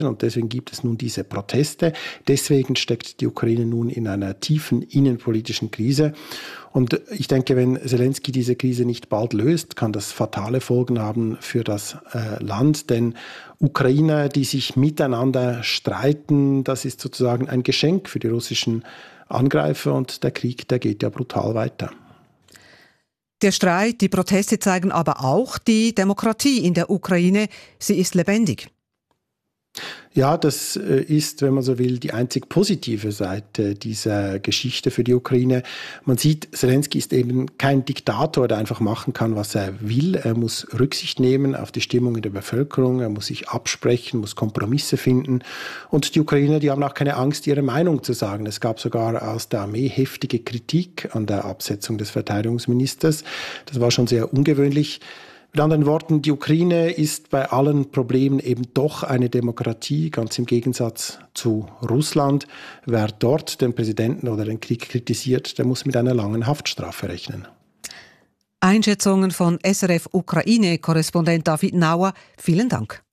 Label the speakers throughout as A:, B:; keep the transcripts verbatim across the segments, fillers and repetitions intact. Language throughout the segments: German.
A: Und deswegen gibt es nun diese Proteste. Deswegen steckt die Ukraine nun in einer tiefen innenpolitischen Krise. Und ich denke, wenn Zelensky diese Krise nicht bald löst, kann das fatale Folgen haben für das äh, Land. Denn Ukrainer, die sich miteinander streiten, das ist sozusagen ein Geschenk für die russischen Angreifer. Und der Krieg, der geht ja brutal weiter.
B: Der Streit, die Proteste zeigen aber auch die Demokratie in der Ukraine. Sie ist lebendig.
A: Ja, das ist, wenn man so will, die einzig positive Seite dieser Geschichte für die Ukraine. Man sieht, Zelensky ist eben kein Diktator, der einfach machen kann, was er will. Er muss Rücksicht nehmen auf die Stimmung in der Bevölkerung, er muss sich absprechen, muss Kompromisse finden. Und die Ukrainer, die haben auch keine Angst, ihre Meinung zu sagen. Es gab sogar aus der Armee heftige Kritik an der Absetzung des Verteidigungsministers. Das war schon sehr ungewöhnlich. Mit anderen Worten, die Ukraine ist bei allen Problemen eben doch eine Demokratie, ganz im Gegensatz zu Russland. Wer dort den Präsidenten oder den Krieg kritisiert, der muss mit einer langen Haftstrafe rechnen.
B: Einschätzungen von S R F Ukraine-Korrespondent David Nauer. Vielen Dank.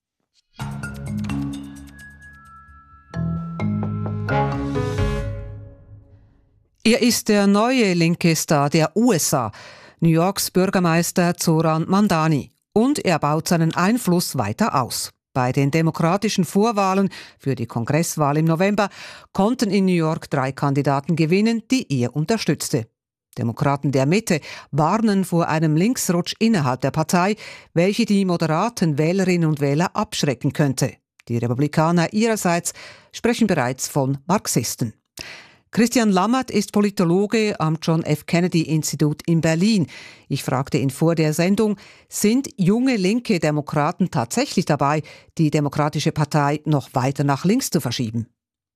B: Er ist der neue linke Star der U S A. New Yorks Bürgermeister Zoran Mamdani. Und er baut seinen Einfluss weiter aus. Bei den demokratischen Vorwahlen für die Kongresswahl im November konnten in New York drei Kandidaten gewinnen, die er unterstützte. Demokraten der Mitte warnen vor einem Linksrutsch innerhalb der Partei, welche die moderaten Wählerinnen und Wähler abschrecken könnte. Die Republikaner ihrerseits sprechen bereits von Marxisten. Christian Lammert ist Politologe am John F. Kennedy Institut in Berlin. Ich fragte ihn vor der Sendung, sind junge linke Demokraten tatsächlich dabei, die Demokratische Partei noch weiter nach links zu verschieben?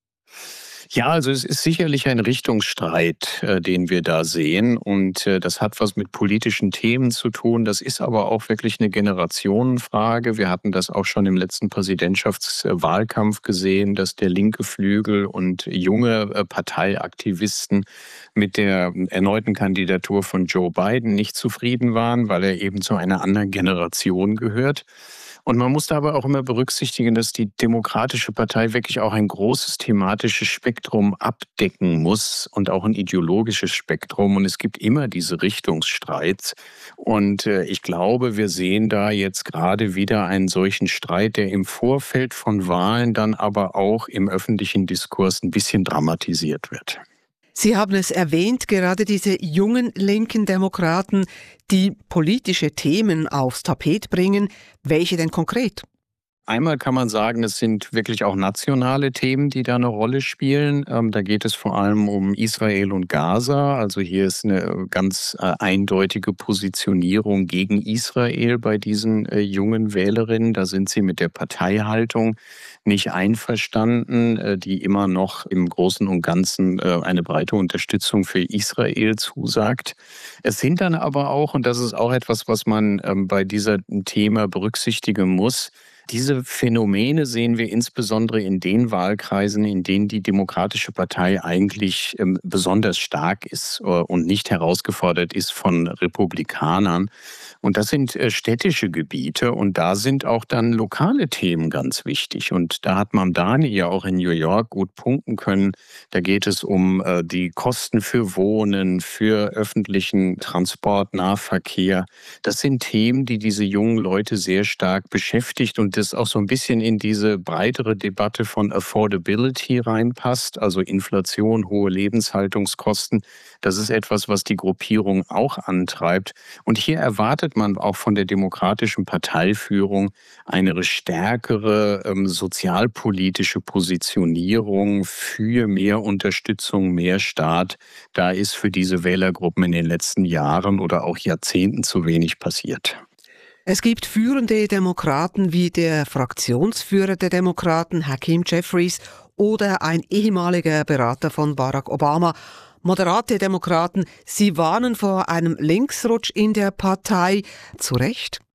C: Ja, also es ist sicherlich ein Richtungsstreit, äh, den wir da sehen. Und äh, das hat was mit politischen Themen zu tun. Das ist aber auch wirklich eine Generationenfrage. Wir hatten das auch schon im letzten Präsidentschaftswahlkampf gesehen, dass der linke Flügel und junge äh, Parteiaktivisten mit der erneuten Kandidatur von Joe Biden nicht zufrieden waren, weil er eben zu einer anderen Generation gehört. Und man muss da aber auch immer berücksichtigen, dass die Demokratische Partei wirklich auch ein großes thematisches Spektrum abdecken muss und auch ein ideologisches Spektrum. Und es gibt immer diese Richtungsstreits. Und äh, ich glaube, wir sehen da jetzt gerade wieder einen solchen Streit, der im Vorfeld von Wahlen dann aber auch im öffentlichen Diskurs ein bisschen dramatisiert wird.
B: Sie haben es erwähnt, gerade diese jungen linken Demokraten, die politische Themen aufs Tapet bringen. Welche denn konkret?
C: Einmal kann man sagen, es sind wirklich auch nationale Themen, die da eine Rolle spielen. Ähm, da geht es vor allem um Israel und Gaza. Also hier ist eine ganz äh, eindeutige Positionierung gegen Israel bei diesen äh, jungen Wählerinnen. Da sind sie mit der Parteihaltung nicht einverstanden, äh, die immer noch im Großen und Ganzen äh, eine breite Unterstützung für Israel zusagt. Es sind dann aber auch, und das ist auch etwas, was man ähm, bei diesem Thema berücksichtigen muss, diese Phänomene sehen wir insbesondere in den Wahlkreisen, in denen die Demokratische Partei eigentlich ähm, besonders stark ist äh, und nicht herausgefordert ist von Republikanern. Und das sind äh, städtische Gebiete und da sind auch dann lokale Themen ganz wichtig. Und da hat Mamdani ja auch in New York gut punkten können. Da geht es um äh, die Kosten für Wohnen, für öffentlichen Transport, Nahverkehr. Das sind Themen, die diese jungen Leute sehr stark beschäftigt und das auch so ein bisschen in diese breitere Debatte von Affordability reinpasst, also Inflation, hohe Lebenshaltungskosten. Das ist etwas, was die Gruppierung auch antreibt. Und hier erwartet man auch von der demokratischen Parteiführung eine stärkere ähm, sozialpolitische Positionierung für mehr Unterstützung, mehr Staat. Da ist für diese Wählergruppen in den letzten Jahren oder auch Jahrzehnten zu wenig passiert.
B: Es gibt führende Demokraten wie der Fraktionsführer der Demokraten, Hakeem Jeffries, oder ein ehemaliger Berater von Barack Obama. Moderate Demokraten, sie warnen vor einem Linksrutsch in der Partei. Zu Recht?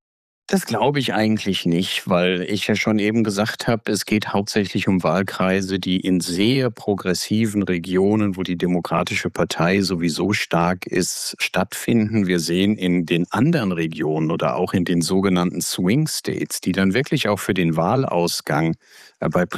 C: Das glaube ich eigentlich nicht, weil ich ja schon eben gesagt habe, es geht hauptsächlich um Wahlkreise, die in sehr progressiven Regionen, wo die Demokratische Partei sowieso stark ist, stattfinden. Wir sehen in den anderen Regionen oder auch in den sogenannten Swing States, die dann wirklich auch für den Wahlausgang bei